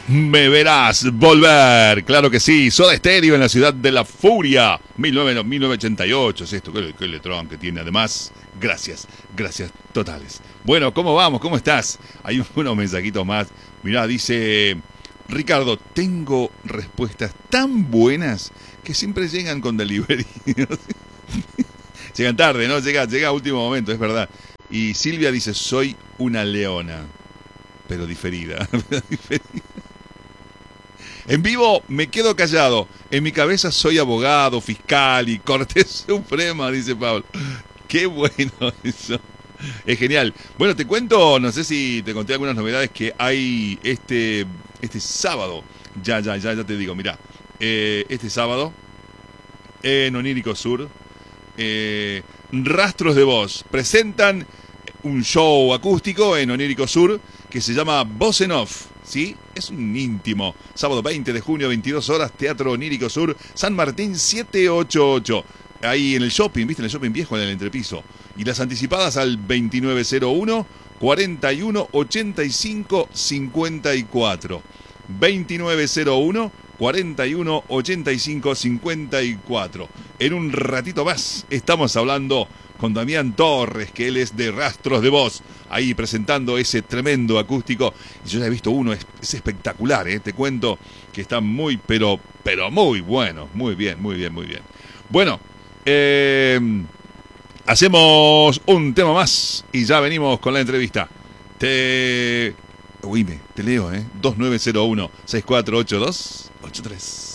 Me verás volver, claro que sí. Soda Stereo en la ciudad de la furia. 1988 es esto, qué letrón que tiene. Además, gracias totales. Bueno, ¿cómo vamos? ¿Cómo estás? Hay unos mensajitos más. Mirá, dice Ricardo, tengo respuestas tan buenas que siempre llegan con delivery. Llegan tarde, ¿no? Llega a último momento, es verdad. Y Silvia dice, soy una leona, pero diferida. En vivo me quedo callado. En mi cabeza soy abogado, fiscal y Corte Suprema, dice Pablo. Qué bueno eso. Es genial. Bueno, te cuento, no sé si te conté algunas novedades que hay este sábado. Ya te digo, mirá. Este sábado, en Onírico Sur, Rastros de Voz presentan un show acústico en Onírico Sur que se llama Voz en Off. ¿Sí? Es un íntimo. Sábado 20 de junio, 22 horas, Teatro Onírico Sur, San Martín 788. Ahí en el shopping, ¿viste? En el shopping viejo, en el entrepiso. Y las anticipadas al 2901 41 85 54. 2901 41 85 54. En un ratito más estamos hablando con Damián Torres, que él es de Rastros de Voz, ahí presentando ese tremendo acústico. Y yo ya he visto uno, es espectacular, te cuento que está muy, pero muy bueno. Muy bien. Bueno, hacemos un tema más y ya venimos con la entrevista. Te leo, 2901 6482 83.